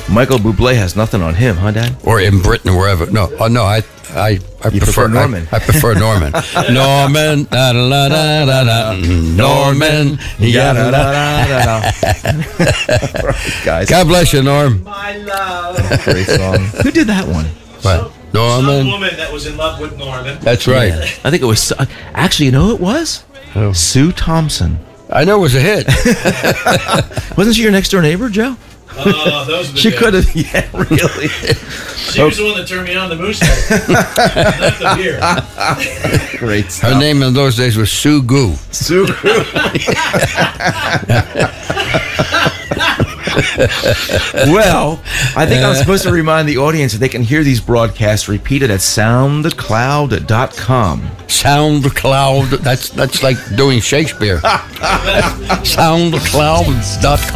Michael Bublé has nothing on him, huh, Dad? Or in Britain, wherever. No, I prefer Norman. I prefer Norman. Norman, da da da da da da. Norman, Yada, da, da, da, da. Guys, God bless you, Norm. My love. great song. Who did that one? What? Some Norman. woman that was in love with Norman. That's right. I think it was. Actually, you know who it was? Who? Sue Thompson. I know it was a hit. Wasn't she your next door neighbor, Joe? Those are the She days. could have. Yeah, really. She was the one that turned me on to Moose Knight. Not the beer. Great Her stuff. name in those days was Sue Goo. Sue. Well, I think I'm supposed to remind the audience that they can hear these broadcasts repeated at soundcloud.com. SoundCloud. That's like doing Shakespeare. SoundCloud.com.